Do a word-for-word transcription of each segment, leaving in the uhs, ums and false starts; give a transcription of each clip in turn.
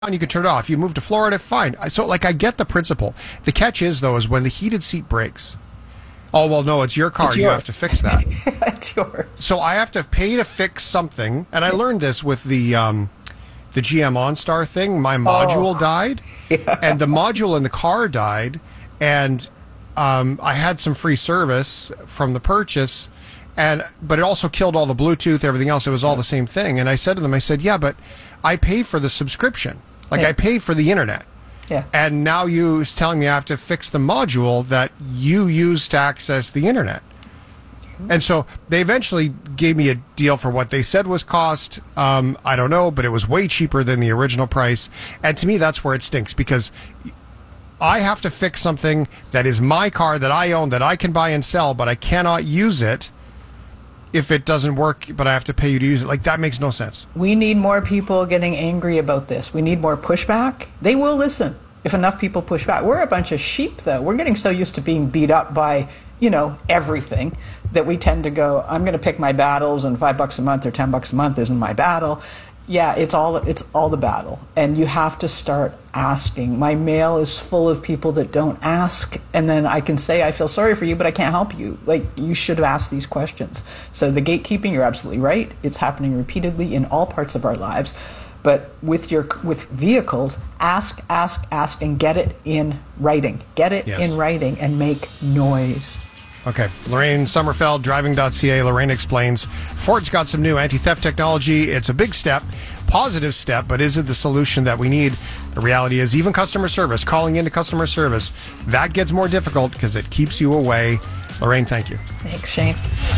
you can turn it off. You move to Florida, fine. So, like, I get the principle. The catch is, though, is when the heated seat breaks. Oh, well, no, it's your car. It's you yours. have to fix that. It's yours. So I have to pay to fix something. And I learned this with the um, the G M OnStar thing. My module Oh. died. Yeah. And the module in the car died. And um, I had some free service from the purchase. And but it also killed all the Bluetooth, everything else. It was all the same thing. And I said to them, I said, yeah, but I pay for the subscription. Like, Yeah. I pay for the internet. Yeah. And now you're telling me I have to fix the module that you use to access the internet. And so they eventually gave me a deal for what they said was cost. Um, I don't know, but it was way cheaper than the original price. And to me, that's where it stinks, because I have to fix something that is my car that I own, that I can buy and sell, but I cannot use it if it doesn't work, but I have to pay you to use it. Like, that makes no sense. We need more people getting angry about this. We need more pushback. They will listen if enough people push back. We're a bunch of sheep, though. We're getting so used to being beat up by, you know, everything that we tend to go, I'm going to pick my battles, and five bucks a month or ten bucks a month isn't my battle. Yeah, it's all it's all the battle. And you have to start asking. My mail is full of people that don't ask, and then I can say, I feel sorry for you, but I can't help you. Like, you should have asked these questions. So the gatekeeping, you're absolutely right. It's happening repeatedly in all parts of our lives. But with your with vehicles, ask, ask, ask, and get it in writing. Get it Yes. in writing and make noise. Okay. Lorraine Sommerfeld, driving dot c a. Lorraine explains Ford's got some new anti-theft technology. It's a big step, positive step, but is it the solution that we need? The reality is, even customer service, calling into customer service, that gets more difficult because it keeps you away. Lorraine, thank you. Thanks, Shane.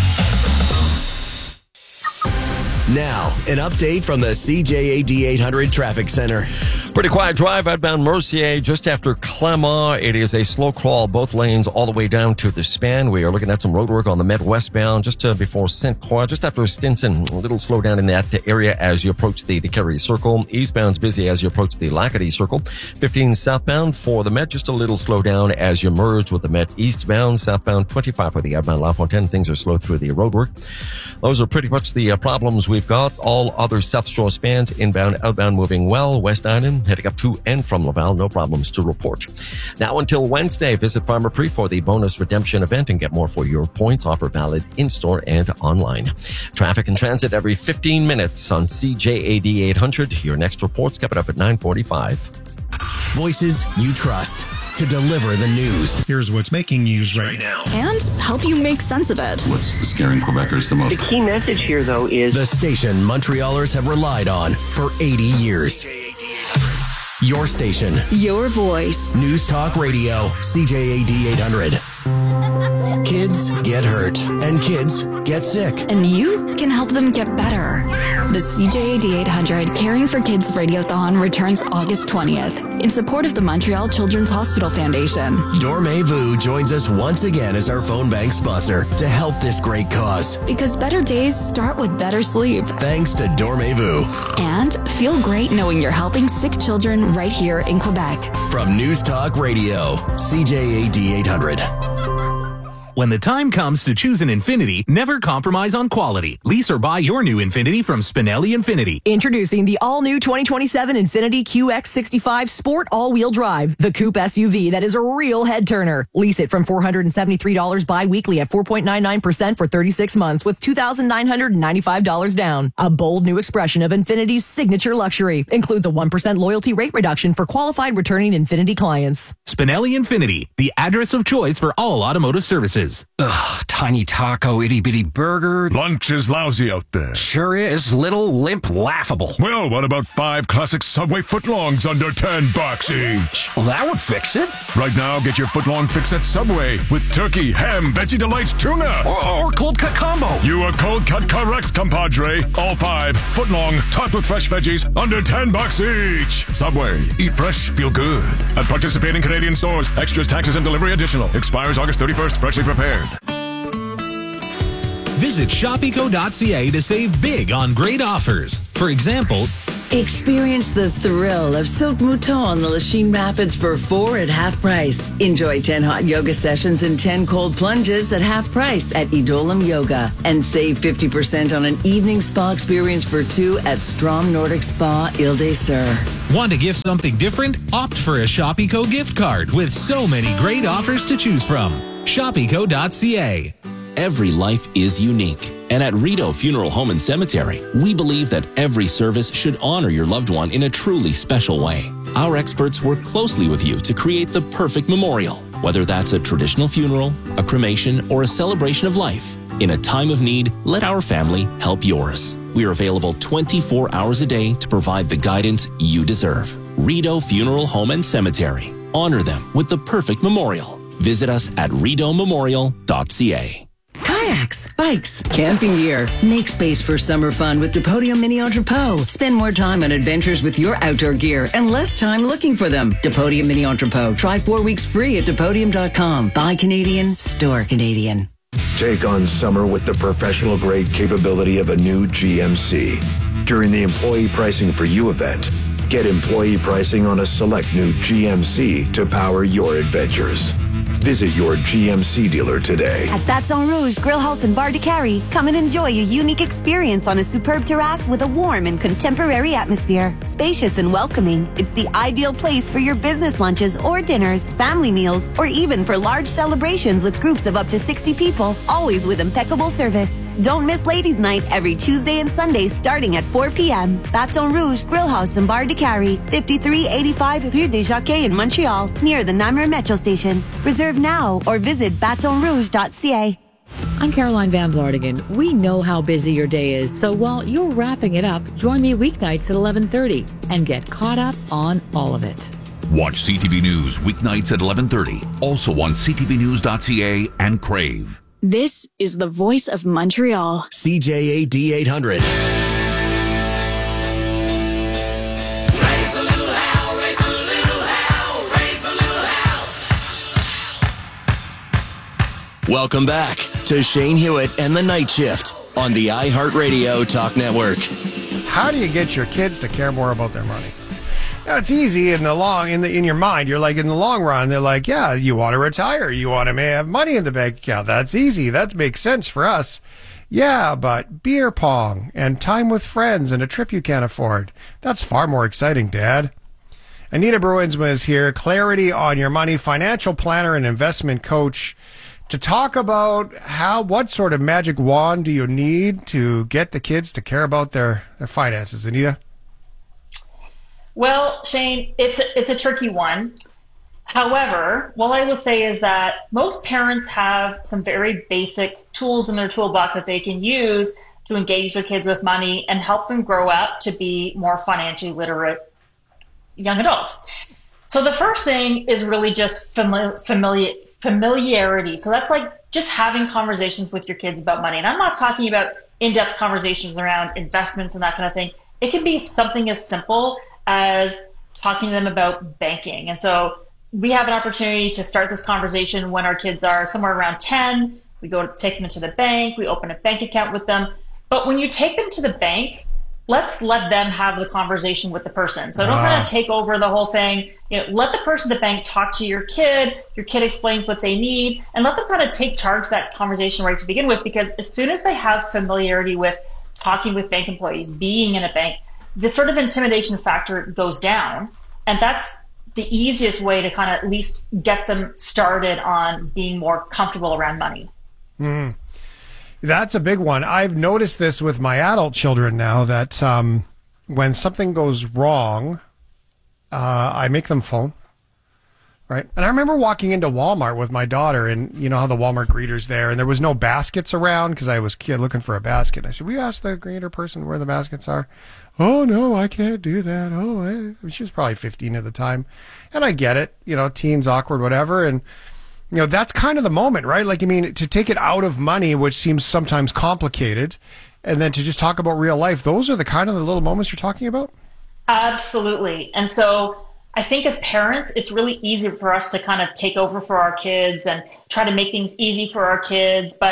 Now, an update from the C J A D eight hundred Traffic Center. Pretty quiet drive outbound Mercier just after Clermont. It is a slow crawl both lanes all the way down to the span. We are looking at some road work on the Met westbound just uh, before Saint Croix, just after Stinson. A little slowdown in that area as you approach the DeCarry Circle. Eastbound's busy as you approach the Lacadie Circle. fifteen southbound for the Met, just a little slowdown as you merge with the Met eastbound. Southbound twenty-five for the outbound La Fontaine. Things are slow through the road work. Those are pretty much the uh, problems we've got. All other South Shore spans, inbound, outbound moving well. West Island heading up to and from Laval, no problems to report. Now until Wednesday, visit Farmer Pre for the bonus redemption event and get more for your points. Offer valid in-store and online. Traffic and transit every fifteen minutes on C J A D eight hundred. Your next report's coming up at nine forty-five. Voices you trust to deliver the news. Here's what's making news right now. And help you make sense of it. What's scaring Quebecers the most? The key message here, though, is The station Montrealers have relied on for eighty years. Your station. Your voice. News Talk Radio. C J A D eight hundred. Kids get hurt and kids get sick. And you can help them get better. The C J A D eight hundred Caring for Kids Radiothon returns August twentieth in support of the Montreal Children's Hospital Foundation. Dormevu joins us once again as our phone bank sponsor to help this great cause. Because better days start with better sleep. Thanks to Dormevu. And feel great knowing you're helping sick children right here in Quebec. From News Talk Radio, C J A D eight hundred. When the time comes to choose an Infiniti, never compromise on quality. Lease or buy your new Infiniti from Spinelli Infiniti. Introducing the all-new twenty twenty-seven Infiniti Q X sixty-five Sport All-Wheel Drive, the coupe S U V that is a real head-turner. Lease it from four hundred seventy-three dollars bi-weekly at four point nine nine percent for thirty-six months with two thousand nine hundred ninety-five dollars down. A bold new expression of Infiniti's signature luxury. Includes a one percent loyalty rate reduction for qualified returning Infiniti clients. Spinelli Infiniti, the address of choice for all automotive services. Ugh, tiny taco, itty bitty burger. Lunch is lousy out there. Sure is. Little, limp, laughable. Well, what about five classic Subway footlongs under ten bucks each? Well, that would fix it. Right now, get your footlong fix at Subway with turkey, ham, veggie delights, tuna. Or, or cold cut combo. You are cold cut correct, compadre. All five footlong, topped with fresh veggies, under ten bucks each. Subway. Eat fresh, feel good. At participating Canadian stores. Extras, taxes, and delivery additional. Expires August thirty-first. Freshly prepared. Visit shop eco dot c a to save big on great offers. For example, Experience the thrill of Saut Mouton on the Lachine Rapids for four at half price. Enjoy ten hot yoga sessions and ten cold plunges at half price at Idolam Yoga. And save fifty percent on an evening spa experience for two at Strom Nordic Spa Ile des Sœurs. Want to gift something different? Opt for a ShoppyCo gift card with so many great offers to choose from. Shoppyco dot c a. Every life is unique. And at Rito Funeral Home and Cemetery, we believe that every service should honor your loved one in a truly special way. Our experts work closely with you to create the perfect memorial, whether that's a traditional funeral, a cremation, or a celebration of life. In a time of need, let our family help yours. We are available twenty-four hours a day to provide the guidance you deserve. Rito Funeral Home and Cemetery. Honor them with the perfect memorial. Visit us at rito memorial dot c a. Kayaks, bikes, camping gear. Make space for summer fun with Depodium Mini Entrepot. Spend more time on adventures with your outdoor gear and less time looking for them. Depodium Mini Entrepot. Try four weeks free at depodium dot com. Buy Canadian, store Canadian. Take on summer with the professional-grade capability of a new G M C. During the Employee Pricing for You event, get employee pricing on a select new G M C to power your adventures. Visit your G M C dealer today. At Baton Rouge Grill House and Bar de Carry, come and enjoy a unique experience on a superb terrace with a warm and contemporary atmosphere. Spacious and welcoming, it's the ideal place for your business lunches or dinners, family meals, or even for large celebrations with groups of up to sixty people, always with impeccable service. Don't miss Ladies' Night every Tuesday and Sunday starting at four p.m. Baton Rouge Grill House and Bar de Carry, fifty-three eighty-five Rue des Jacquets in Montreal, near the Namur Metro Station. Reserve now or visit baton rouge dot c a. I'm Caroline Van Blartigan. We know how busy your day is, so while you're wrapping it up, join me weeknights at eleven thirty and get caught up on all of it. Watch C T V News weeknights at eleven thirty, also on c t v news dot c a and Crave. This is the voice of Montreal. C J A D eight hundred. Welcome back to Shane Hewitt and the Night Shift on the iHeartRadio Talk Network. How do you get your kids to care more about their money? Now, it's easy in the long in the in your mind. You're like, in the long run, they're like, yeah, you want to retire, you want to have money in the bank account. That's easy. That makes sense for us. Yeah, but beer pong and time with friends and a trip you can't afford, that's far more exciting, Dad. Anita Bruinsma is here, Clarity on Your Money, financial planner and investment coach, to talk about how, what sort of magic wand do you need to get the kids to care about their, their finances. Anita? Well, Shane, it's a, it's a tricky one. However, what I will say is that most parents have some very basic tools in their toolbox that they can use to engage their kids with money and help them grow up to be more financially literate young adults. So the first thing is really just familiar, familiar, familiarity. So that's like just having conversations with your kids about money. And I'm not talking about in-depth conversations around investments and that kind of thing. It can be something as simple as talking to them about banking. And so we have an opportunity to start this conversation when our kids are somewhere around ten. We go to take them into the bank. We open a bank account with them. But when you take them to the bank, let's let them have the conversation with the person. So don't kind of take over the whole thing. You know, let the person at the bank talk to your kid. Your kid explains what they need, and let them kind of take charge of that conversation right to begin with. Because as soon as they have familiarity with talking with bank employees, being in a bank, this sort of intimidation factor goes down, and that's the easiest way to kind of at least get them started on being more comfortable around money. Mm. That's a big one. I've noticed this with my adult children now, that um, when something goes wrong, uh, I make them phone. Right. And I remember walking into Walmart with my daughter, and you know how the Walmart greeter's there, and there was no baskets around because I was kid looking for a basket. I said, will you ask the greeter person where the baskets are? Oh, no, I can't do that. Oh, eh. She was probably fifteen at the time. And I get it, you know, teens, awkward, whatever. And, you know, that's kind of the moment, right? Like, I mean, to take it out of money, which seems sometimes complicated, and then to just talk about real life, those are the kind of the little moments you're talking about? Absolutely. And so I think as parents, it's really easy for us to kind of take over for our kids and try to make things easy for our kids. But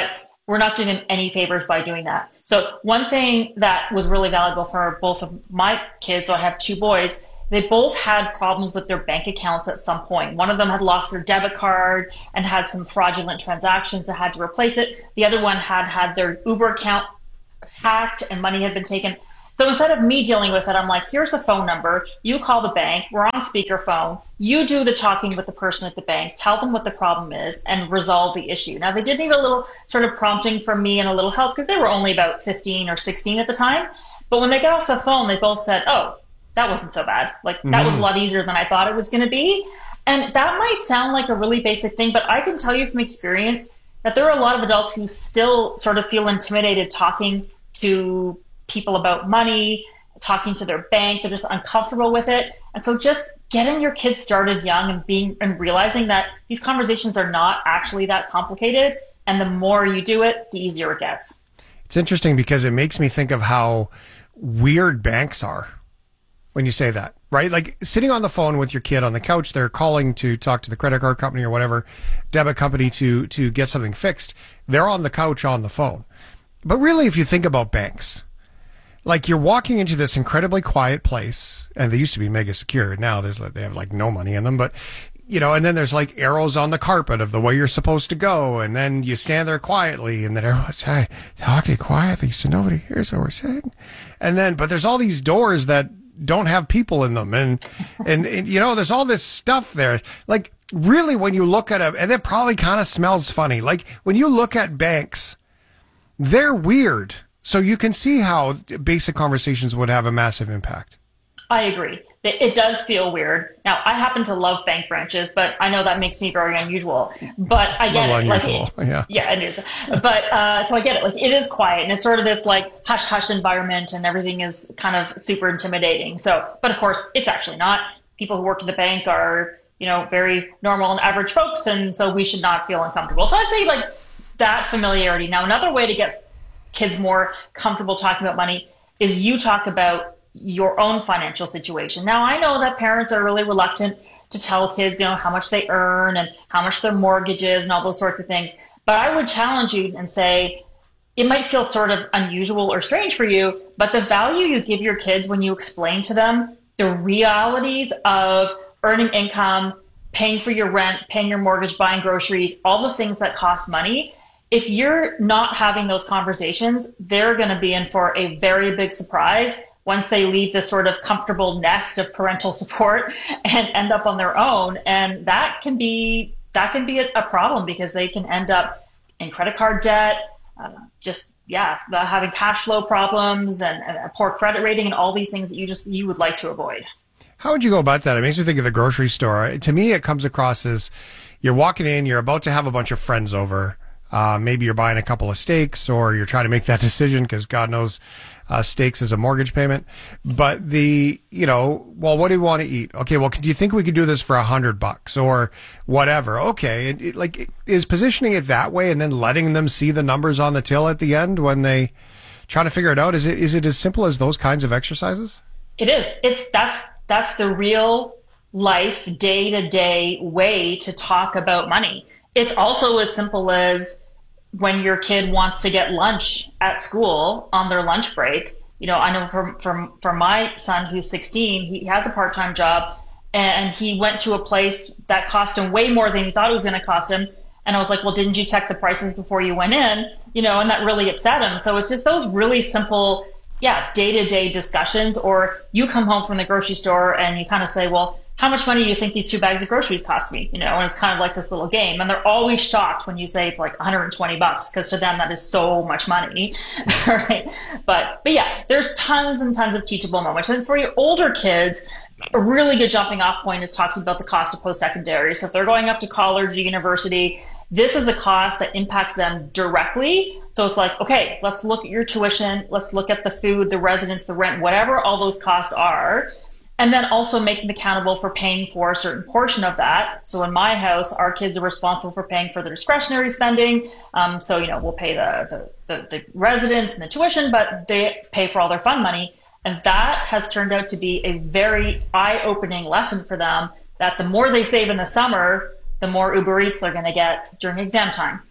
we're not doing them any favors by doing that. So one thing that was really valuable for both of my kids, so I have two boys, they both had problems with their bank accounts at some point. One of them had lost their debit card and had some fraudulent transactions and had to replace it. The other one had had their Uber account hacked and money had been taken. So instead of me dealing with it, I'm like, here's the phone number. You call the bank. We're on speakerphone. You do the talking with the person at the bank. Tell them what the problem is and resolve the issue. Now, they did need a little sort of prompting from me and a little help because they were only about fifteen or sixteen at the time. But when they got off the phone, they both said, oh, that wasn't so bad. Like, that was a lot easier than I thought it was going to be. And that might sound like a really basic thing, but I can tell you from experience that there are a lot of adults who still sort of feel intimidated talking to people about money, talking to their bank. They're just uncomfortable with it. And so just getting your kids started young and being and realizing that these conversations are not actually that complicated. And the more you do it, the easier it gets. It's interesting because it makes me think of how weird banks are when you say that, right? Like sitting on the phone with your kid on the couch, they're calling to talk to the credit card company or whatever, debit company to, to get something fixed. They're on the couch on the phone. But really, if you think about banks, like you're walking into this incredibly quiet place, and they used to be mega secure. Now there's like, they have like no money in them, but you know, and then there's like arrows on the carpet of the way you're supposed to go. And then you stand there quietly and then everyone's hey, talking quietly so nobody hears what we're saying. And then, but there's all these doors that don't have people in them. And, and, and, you know, there's all this stuff there. Like really, when you look at a, and it probably kind of smells funny. Like when you look at banks, they're weird. So you can see how basic conversations would have a massive impact. I agree. It does feel weird. Now, I happen to love bank branches, but I know that makes me very unusual. But I get it. Unusual. Like, yeah. Yeah, it is. But uh, so I get it. Like it is quiet, and it's sort of this like hush hush environment, and everything is kind of super intimidating. So, but of course, it's actually not. People who work at the bank are, you know, very normal and average folks, and so we should not feel uncomfortable. So I'd say like that familiarity. Now, another way to get kids more comfortable talking about money is you talk about your own financial situation. Now, I know that parents are really reluctant to tell kids, you know, how much they earn and how much their mortgage is and all those sorts of things. But I would challenge you and say, it might feel sort of unusual or strange for you, but the value you give your kids when you explain to them the realities of earning income, paying for your rent, paying your mortgage, buying groceries, all the things that cost money, if you're not having those conversations, they're going to be in for a very big surprise once they leave this sort of comfortable nest of parental support and end up on their own. And that can be that can be a, a problem because they can end up in credit card debt, uh, just, yeah, having cash flow problems and, and a poor credit rating and all these things that you just you would like to avoid. How would you go about that? It makes me think of the grocery store. To me, it comes across as you're walking in, you're about to have a bunch of friends over. Uh, maybe you're buying a couple of steaks or you're trying to make that decision because God knows uh, steaks is a mortgage payment. But the, you know, well, what do you want to eat? Okay, well, do you think we could do this for a hundred bucks or whatever? Okay, it, it, like is positioning it that way and then letting them see the numbers on the till at the end when they try to figure it out. Is it is it as simple as those kinds of exercises? It is. It's that's that's the real life day to day way to talk about money. It's also as simple as when your kid wants to get lunch at school on their lunch break. You know, I know from from for my son who's sixteen, he has a part-time job and he went to a place that cost him way more than he thought it was going to cost him. And I was like, well, didn't you check the prices before you went in? You know, and that really upset him. So it's just those really simple, yeah, day-to-day discussions. Or you come home from the grocery store and you kind of say, well, how much money do you think these two bags of groceries cost me? You know, and it's kind of like this little game. And they're always shocked when you say it's like one hundred twenty bucks, because to them that is so much money, right? But, but yeah, there's tons and tons of teachable moments. And for your older kids, a really good jumping off point is talking about the cost of post-secondary. So if they're going up to college or university, this is a cost that impacts them directly. So it's like, okay, let's look at your tuition. Let's look at the food, the residence, the rent, whatever all those costs are. And then also make them accountable for paying for a certain portion of that. So in my house, our kids are responsible for paying for the discretionary spending. Um, so, you know, we'll pay the, the, the, the residence and the tuition, but they pay for all their fun money. And that has turned out to be a very eye-opening lesson for them, that the more they save in the summer, the more Uber Eats they're going to get during exam time.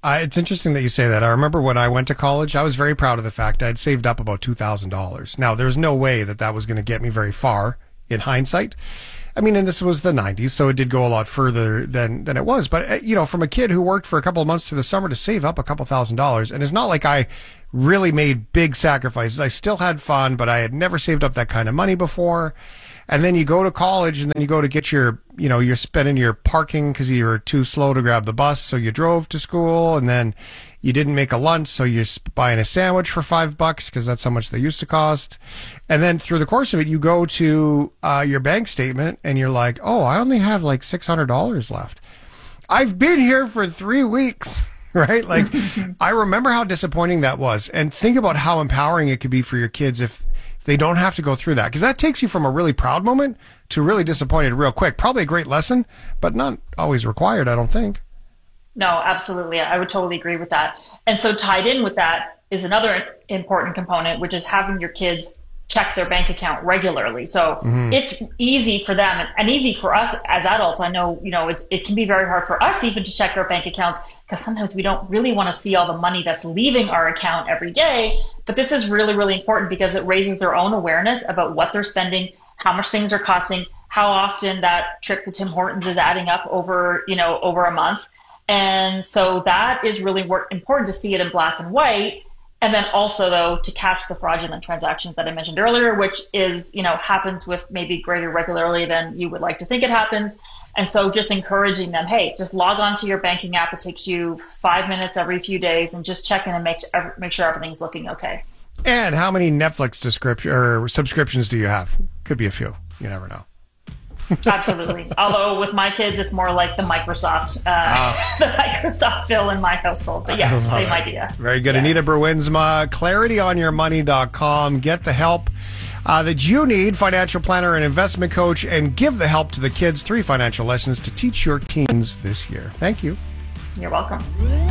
Uh, it's interesting that you say that. I remember when I went to college, I was very proud of the fact I'd saved up about two thousand dollars. Now, there's no way that that was going to get me very far in hindsight. I mean, and this was the nineties, so it did go a lot further than, than it was. But, uh, you know, from a kid who worked for a couple of months through the summer to save up a couple thousand dollars, and it's not like I really made big sacrifices. I still had fun, but I had never saved up that kind of money before. And then you go to college, and then you go to get your, you know, you're spending your parking because you were too slow to grab the bus, so you drove to school, and then you didn't make a lunch, so you're buying a sandwich for five bucks because that's how much they used to cost. And then through the course of it, you go to uh, your bank statement, and you're like, oh, I only have like six hundred dollars left. I've been here for three weeks, right? Like, I remember how disappointing that was. And think about how empowering it could be for your kids if they don't have to go through that, because that takes you from a really proud moment to really disappointed real quick. Probably a great lesson, but not always required, I don't think. No, absolutely. I would totally agree with that. And so tied in with that is another important component, which is having your kids check their bank account regularly. So mm-hmm. it's easy for them and, and easy for us as adults. I know, you know, it's, it can be very hard for us even to check our bank accounts because sometimes we don't really want to see all the money that's leaving our account every day. But this is really, really important because it raises their own awareness about what they're spending, how much things are costing, how often that trip to Tim Hortons is adding up over, you know, over a month. And so that is really important to see it in black and white. And then also, though, to catch the fraudulent transactions that I mentioned earlier, which is, you know, happens with maybe greater regularly than you would like to think it happens. And so just encouraging them, hey, just log on to your banking app. It takes you five minutes every few days and just check in and make, make sure everything's looking okay. And how many Netflix description or subscriptions do you have? Could be a few. You never know. Absolutely. Although with my kids, it's more like the Microsoft, uh, uh, the Microsoft bill in my household. But yes, same it. idea. Very good. Yes. Anita Bruinsma, clarity on your money dot com. Get the help uh, that you need, financial planner and investment coach, and give the help to the kids. Three financial lessons to teach your teens this year. Thank you. You're welcome.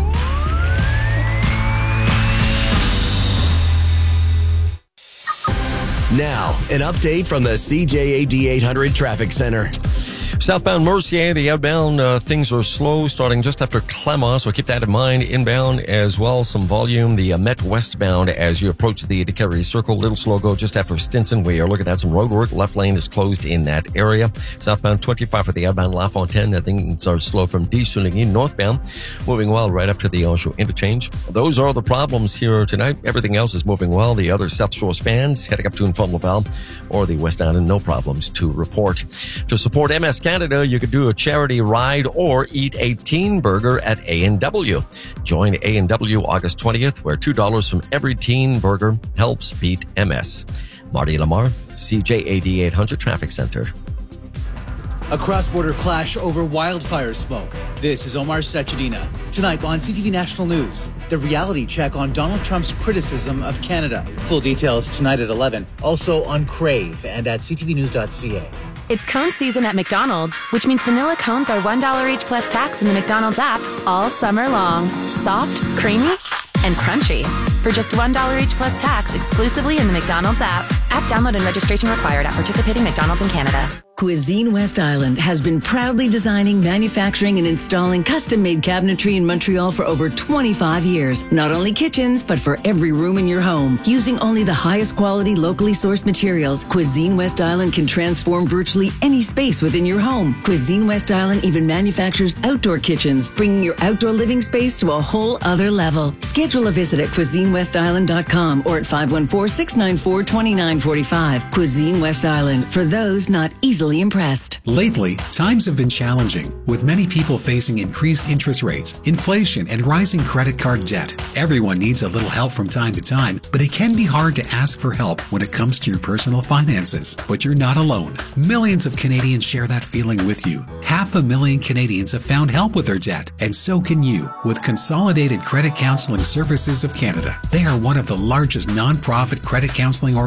Now, an update from the C J A D eight hundred Traffic Center. Southbound Mercier, the outbound, uh, things are slow starting just after Clemma, so keep that in mind. Inbound as well, some volume. The uh, Met westbound as you approach the DeKalb Circle, little slow go just after Stinson. We are looking at some road work. Left lane is closed in that area. Southbound twenty-five for the outbound La Fontaine. Things are slow from D. Soligny northbound. Moving well right up to the Anjou interchange. Those are the problems here tonight. Everything else is moving well. The other South Shore spans heading up to and from Laval or the West Island, no problems to report. To support M S Canada, you could do a charity ride or eat a teen burger at A and W. Join A and W August twentieth, where two dollars from every teen burger helps beat M S. Marty Lamar, C J A D eight hundred Traffic Center. A cross-border clash over wildfire smoke. This is Omar Sachedina. Tonight on C T V National News, the reality check on Donald Trump's criticism of Canada. Full details tonight at eleven. Also on Crave and at c t v news dot c a. It's cone season at McDonald's, which means vanilla cones are one dollar each plus tax in the McDonald's app all summer long. Soft, creamy, and crunchy. For just one dollar each plus tax exclusively in the McDonald's app. App download and registration required at participating McDonald's in Canada. Cuisine West Island has been proudly designing, manufacturing, and installing custom-made cabinetry in Montreal for over twenty-five years. Not only kitchens, but for every room in your home. Using only the highest quality, locally sourced materials, Cuisine West Island can transform virtually any space within your home. Cuisine West Island even manufactures outdoor kitchens, bringing your outdoor living space to a whole other level. Schedule a visit at cuisine west island dot com or at five one four, six nine four, two nine four five. Cuisine West Island, for those not easily impressed. Lately, times have been challenging, with many people facing increased interest rates, inflation, and rising credit card debt. Everyone needs a little help from time to time, but it can be hard to ask for help when it comes to your personal finances. But you're not alone. Millions of Canadians share that feeling with you. Half a million Canadians have found help with their debt, and so can you with Consolidated Credit Counseling Services of Canada. They are one of the largest non-profit credit counseling organizations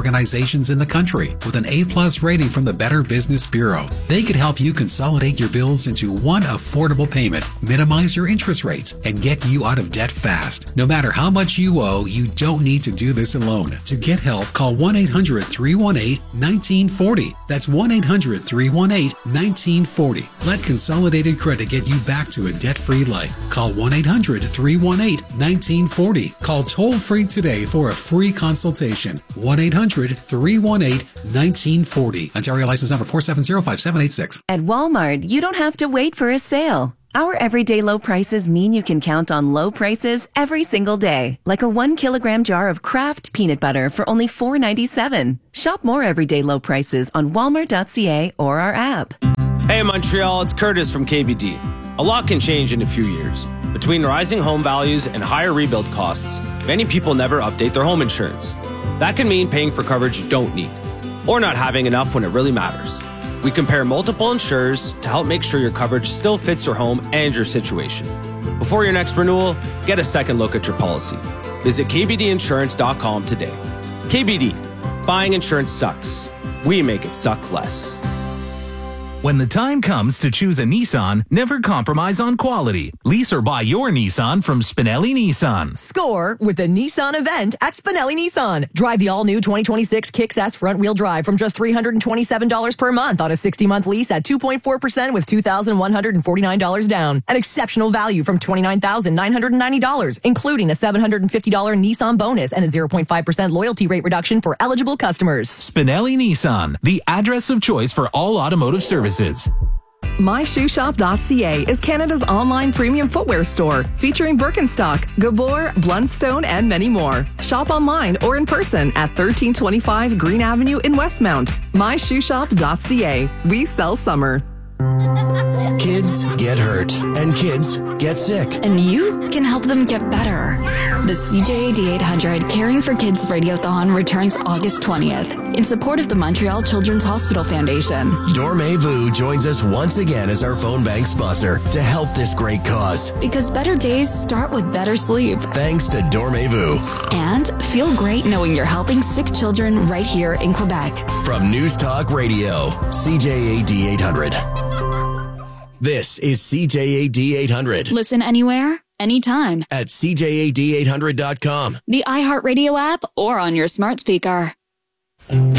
locations in the country with an A-plus rating from the Better Business Bureau. They could help you consolidate your bills into one affordable payment, minimize your interest rates, and get you out of debt fast. No matter how much you owe, you don't need to do this alone. To get help, call one eight hundred, three one eight, one nine four zero. That's one eight hundred, three one eight, one nine four zero. Let Consolidated Credit get you back to a debt-free life. Call one eight hundred, three one eight, one nine four zero. Call toll-free today for a free consultation. one eight hundred, three one eight, one nine four zero. Ontario license number four seven zero five seven eight six. At Walmart, you don't have to wait for a sale. Our everyday low prices mean you can count on low prices every single day. Like a one kilogram jar of Kraft peanut butter for only four ninety-seven. Shop more everyday low prices on walmart dot c a or our app. Hey Montreal, it's Curtis from K B D. A lot can change in a few years. Between rising home values and higher rebuild costs, many people never update their home insurance. That can mean paying for coverage you don't need, or not having enough when it really matters. We compare multiple insurers to help make sure your coverage still fits your home and your situation. Before your next renewal, get a second look at your policy. Visit k b d insurance dot com today. K B D, buying insurance sucks. We make it suck less. When the time comes to choose a Nissan, never compromise on quality. Lease or buy your Nissan from Spinelli Nissan. Score with the Nissan event at Spinelli Nissan. Drive the all-new twenty twenty-six Kicks S front-wheel drive from just three hundred twenty-seven dollars per month on a sixty-month lease at two point four percent with two thousand one hundred forty-nine dollars down. An exceptional value from twenty-nine thousand nine hundred ninety dollars, including a seven hundred fifty dollars Nissan bonus and a zero point five percent loyalty rate reduction for eligible customers. Spinelli Nissan, the address of choice for all automotive services. my shoe shop dot c a is Canada's online premium footwear store, featuring Birkenstock, Gabor, Blundstone, and many more. Shop online or in person at thirteen twenty-five Green Avenue in Westmount. my shoe shop dot c a. We sell summer. Kids get hurt and kids get sick. And you can help them get better. The C J A D eight hundred Caring for Kids Radiothon returns August twentieth in support of the Montreal Children's Hospital Foundation. Dormez-vous joins us once again as our phone bank sponsor to help this great cause. Because better days start with better sleep. Thanks to Dormez-vous. And feel great knowing you're helping sick children right here in Quebec. From News Talk Radio, C J A D eight hundred. This is C J A D eight hundred. Listen anywhere, anytime. At C J A D eight hundred dot com. The iHeartRadio app or on your smart speaker.